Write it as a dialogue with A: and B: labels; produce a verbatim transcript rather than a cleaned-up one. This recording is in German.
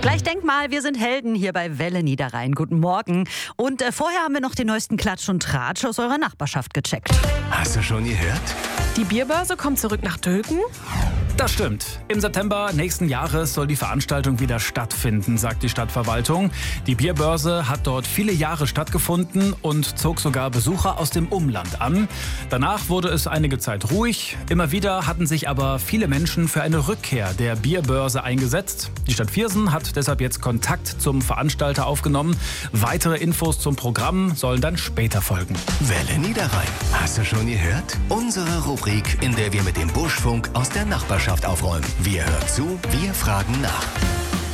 A: Gleich denk mal, wir sind Helden hier bei Welle Niederrhein. Guten Morgen. Und äh, vorher haben wir noch den neuesten Klatsch und Tratsch aus eurer Nachbarschaft gecheckt.
B: Hast du schon gehört?
C: Die Bierbörse kommt zurück nach Dülken.
D: Das stimmt. Im September nächsten Jahres soll die Veranstaltung wieder stattfinden, sagt die Stadtverwaltung. Die Bierbörse hat dort viele Jahre stattgefunden und zog sogar Besucher aus dem Umland an. Danach wurde es einige Zeit ruhig. Immer wieder hatten sich aber viele Menschen für eine Rückkehr der Bierbörse eingesetzt. Die Stadt Viersen hat deshalb jetzt Kontakt zum Veranstalter aufgenommen. Weitere Infos zum Programm sollen dann später folgen.
B: Welle Niederrhein. Hast du schon gehört? Unsere Rubrik, in der wir mit dem Buschfunk aus der Nachbarschaft aufräumen. Wir hören zu, wir fragen nach.